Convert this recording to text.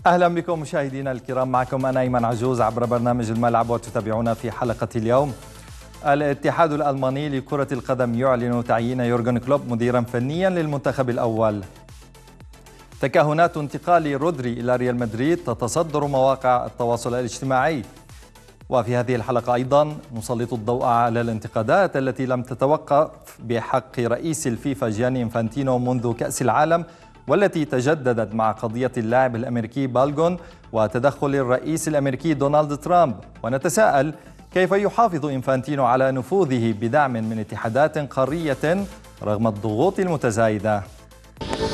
أهلا بكم مشاهدينا الكرام، معكم أنا أيمن عجوز عبر برنامج الملعب، وتتابعونا في حلقة اليوم. الاتحاد الألماني لكرة القدم يعلن تعيين يورغن كلوب مديرا فنيا للمنتخب الأول. تكهنات انتقال رودري إلى ريال مدريد تتصدر مواقع التواصل الاجتماعي. وفي هذه الحلقة أيضا نسلط الضوء على الانتقادات التي لم تتوقف بحق رئيس الفيفا جياني إنفانتينو منذ كأس العالم، والتي تجددت مع قضية اللاعب الأمريكي بالغون وتدخل الرئيس الأمريكي دونالد ترامب. ونتساءل كيف يحافظ إنفانتينو على نفوذه بدعم من اتحادات قارية رغم الضغوط المتزايدة.